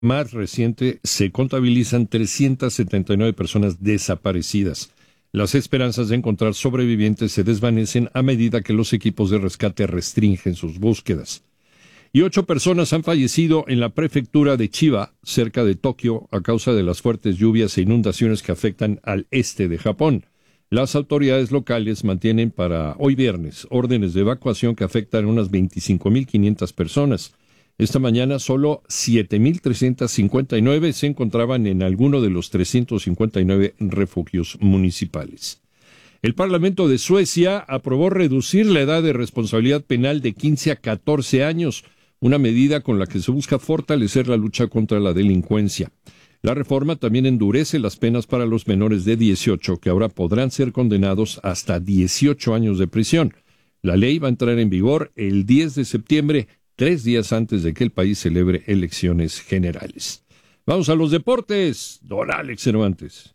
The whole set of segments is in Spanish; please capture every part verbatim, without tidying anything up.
más reciente se contabilizan trescientas setenta y nueve personas desaparecidas. Las esperanzas de encontrar sobrevivientes se desvanecen a medida que los equipos de rescate restringen sus búsquedas. Y ocho personas han fallecido en la prefectura de Chiba, cerca de Tokio, a causa de las fuertes lluvias e inundaciones que afectan al este de Japón. Las autoridades locales mantienen para hoy viernes órdenes de evacuación que afectan a unas veinticinco mil quinientas personas. Esta mañana solo siete mil trescientas cincuenta y nueve se encontraban en alguno de los trescientos cincuenta y nueve refugios municipales. El Parlamento de Suecia aprobó reducir la edad de responsabilidad penal de quince a catorce años, una medida con la que se busca fortalecer la lucha contra la delincuencia. La reforma también endurece las penas para los menores de dieciocho, que ahora podrán ser condenados hasta dieciocho años de prisión. La ley va a entrar en vigor el diez de septiembre, tres días antes de que el país celebre elecciones generales. Vamos a los deportes. Don Alex Cervantes.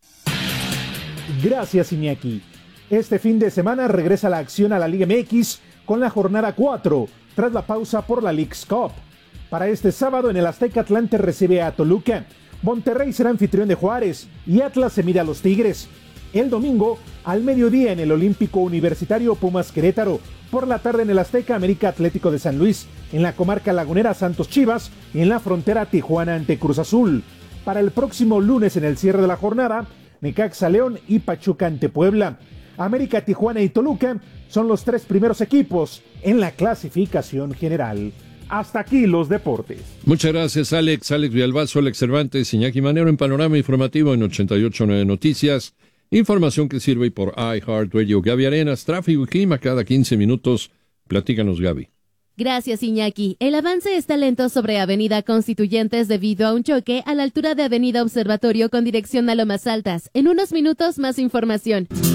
Gracias, Iñaki. Este fin de semana regresa la acción a la Liga M X con la jornada cuatro, tras la pausa por la Leagues Cup. Para este sábado en el Azteca, Atlante recibe a Toluca, Monterrey será anfitrión de Juárez y Atlas se mide a los Tigres. El domingo, al mediodía en el Olímpico Universitario, Pumas Querétaro. Por la tarde en el Azteca, América Atlético de San Luis. En la comarca lagunera, Santos Chivas. Y en la frontera, Tijuana ante Cruz Azul. Para el próximo lunes en el cierre de la jornada, Necaxa León y Pachuca ante Puebla. América, Tijuana y Toluca son los tres primeros equipos en la clasificación general. Hasta aquí los deportes. Muchas gracias, Alex. Alex Villalbazo, Alex Cervantes, Iñaki Manero en Panorama Informativo en ochenta y ocho punto nueve Noticias. Información que sirve por iHeartRadio. Gaby Arenas, tráfico y clima cada quince minutos. Platícanos, Gaby. Gracias, Iñaki. El avance está lento sobre Avenida Constituyentes debido a un choque a la altura de Avenida Observatorio con dirección a Lomas Altas. En unos minutos, más información.